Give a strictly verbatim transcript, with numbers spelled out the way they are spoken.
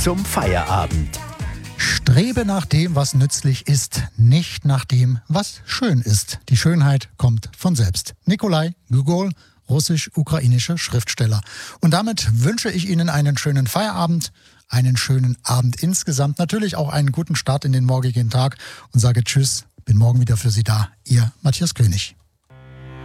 zum Feierabend. Strebe nach dem, was nützlich ist, nicht nach dem, was schön ist. Die Schönheit kommt von selbst. Nikolai Gogol, russisch-ukrainischer Schriftsteller. Und damit wünsche ich Ihnen einen schönen Feierabend, einen schönen Abend insgesamt, natürlich auch einen guten Start in den morgigen Tag und sage Tschüss, bin morgen wieder für Sie da. Ihr Matthias König.